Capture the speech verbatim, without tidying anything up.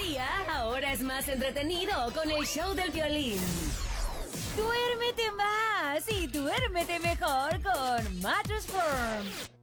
día ahora es más entretenido con el show del violín. Duérmete más y duérmete mejor con Mattress Firm.